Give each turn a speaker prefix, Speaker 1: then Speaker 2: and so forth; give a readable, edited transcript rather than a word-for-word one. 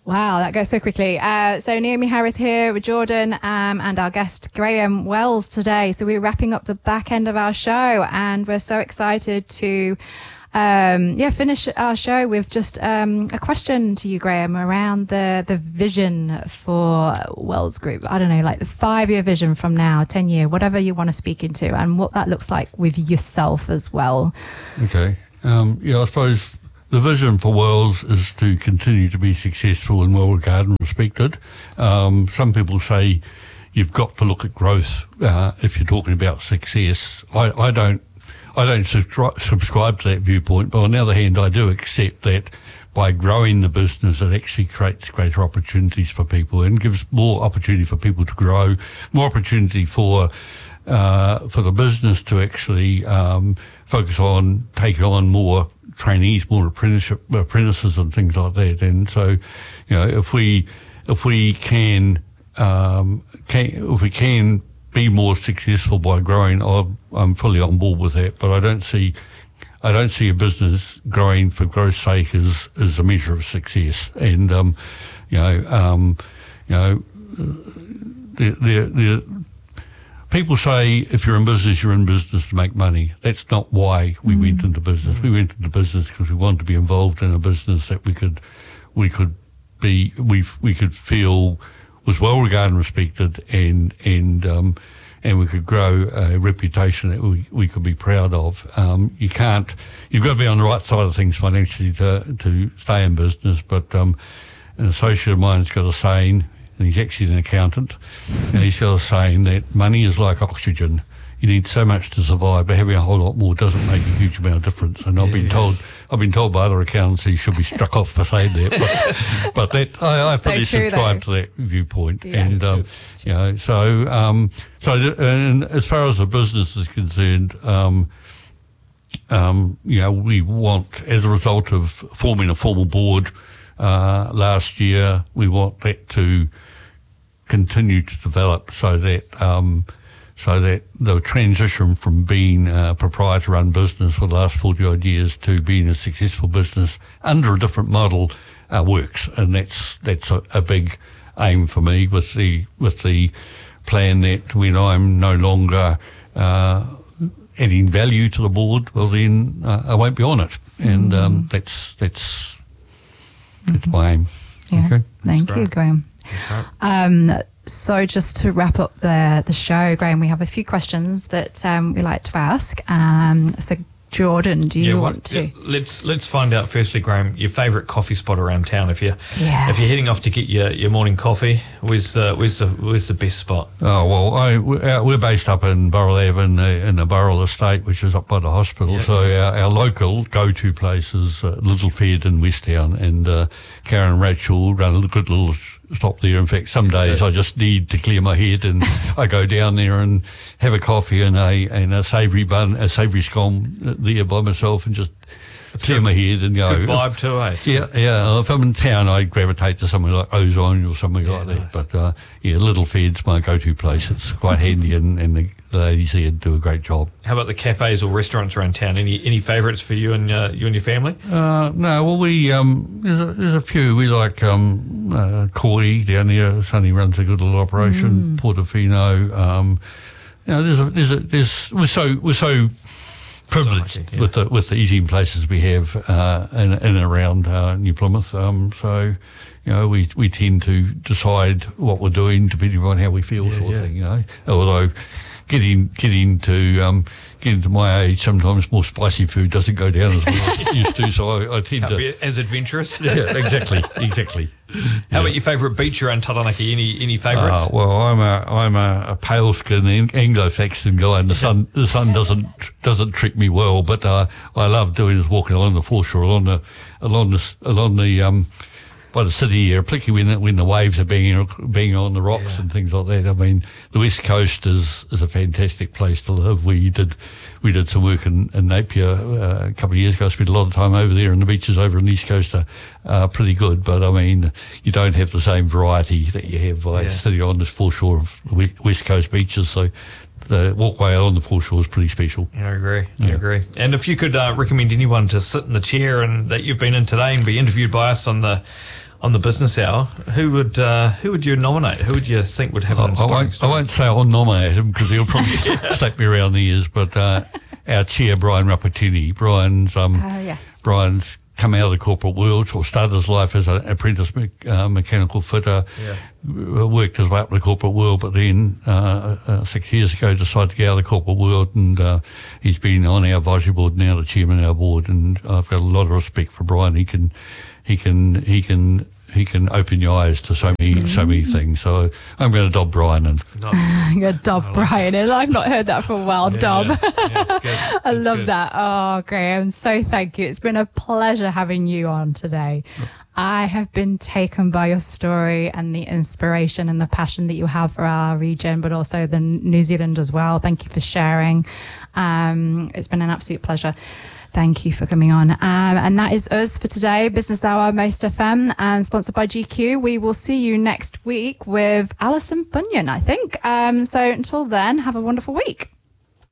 Speaker 1: Wow, that goes so quickly. So Naomi Harris here with Jordan and our guest Graham Wells today. So we're wrapping up the back end of our show, and we're so excited to finish our show with just a question to you, Graham, around the vision for Wells Group. I don't know, like the 5-year vision from now, 10-year, whatever you want to speak into, and what that looks like with yourself as well.
Speaker 2: Okay. I suppose the vision for Wells is to continue to be successful and well regarded and respected. Some people say you've got to look at growth if you're talking about success. I don't subscribe to that viewpoint, but on the other hand, I do accept that by growing the business, it actually creates greater opportunities for people and gives more opportunity for people to grow, more opportunity for the business to actually focus on taking on more trainees, more apprentices and things like that. And so, if we can be more successful by growing, I'm fully on board with that. But I don't see a business growing for growth's sake as a measure of success. And people say if you're in business to make money. That's not why we went into business. We went into business because we wanted to be involved in a business that we could feel was well regarded and respected, and we could grow a reputation that we could be proud of. You've got to be on the right side of things financially to stay in business. But an associate of mine's got a saying, and he's actually an accountant, and he's got a saying that money is like oxygen. You need so much to survive, but having a whole lot more doesn't make a huge amount of difference. And I've been told by other accountants he should be struck off for saying that. But that I fully subscribe to that viewpoint. Yes. And and as far as the business is concerned, we want, as a result of forming a formal board last year, we want that to continue to develop so that the transition from being a proprietor-run business for the last 40-odd years to being a successful business under a different model works. And that's a big aim for me with the plan that when I'm no longer adding value to the board, well then I won't be on it. And that's my aim.
Speaker 1: Yeah. Okay. Thank you,
Speaker 3: great.
Speaker 1: Graham. So just to wrap up the show, Graham, we have a few questions that we like to ask. So Jordan, do you want to?
Speaker 3: Let's find out firstly, Graham, your favourite coffee spot around town. If you're heading off to get your morning coffee, where's the best spot?
Speaker 2: Oh well, we're based up in Burrell Ave in the Burrell Estate, which is up by the hospital. Yep. So our local go-to place is Littleford in Westtown, and Karen Ratchell run a good little stop there. In fact, some days I just need to clear my head, and I go down there and have a coffee and a savoury bun, a savoury scone there by myself, and just clear my head and go.
Speaker 3: Good vibe too, eh?
Speaker 2: Yeah. If I'm in town, I gravitate to somewhere like Ozone or something like that. But Littleford's my go-to place. It's quite handy, and the ladies here do a great job.
Speaker 3: How about the cafes or restaurants around town? Any favourites for you and your family?
Speaker 2: No. Well, we there's a few. We like Corey down there. Sonny runs a good little operation. Portofino. We're so privileged with the eating places we have in and around New Plymouth. So we tend to decide what we're doing depending on how we feel, sort of thing. Although getting to my age, sometimes more spicy food doesn't go down as well as it used to. So I tend to
Speaker 3: be as adventurous.
Speaker 2: Yeah, exactly.
Speaker 3: How about your favourite beach around Taranaki? Any favourites?
Speaker 2: Well, I'm a pale-skinned Anglo-Saxon guy, and the sun doesn't treat me well. But I love doing is walking along the foreshore, along the by the city here, particularly when the waves are being on the rocks and things like that. I mean, the West Coast is a fantastic place to live. We did some work in Napier a couple of years ago. I spent a lot of time over there, and the beaches over on the East Coast are pretty good. But I mean, you don't have the same variety that you have by sitting on this foreshore of the West Coast beaches. So the walkway along the foreshore is pretty special.
Speaker 3: I agree. And if you could recommend anyone to sit in the chair and that you've been in today and be interviewed by us on the business hour, who would you nominate? Who would you think would have an inspiring story?
Speaker 2: I won't say I'll nominate him because he'll probably slap me around the ears, but our chair, Brian Rapatini. Brian's come out of the corporate world, or started his life as an apprentice mechanical fitter, worked his way up in the corporate world, but then 6 years ago decided to get out of the corporate world, and he's been on our advisory board, now the chairman of our board, and I've got a lot of respect for Brian. He can open your eyes to so many things. So I'm going to dob Brian in.
Speaker 1: I'm going to dob Brian in. I've not heard that for a while, dob.
Speaker 3: It's good.
Speaker 1: I love that. Oh, Graham, so thank you. It's been a pleasure having you on today. I have been taken by your story and the inspiration and the passion that you have for our region, but also the New Zealand as well. Thank you for sharing. It's been an absolute pleasure. Thank you for coming on. And that is us for today, Business Hour Most FM, sponsored by GQ. We will see you next week with Alison Bunyan, I think. So until then, have a wonderful week.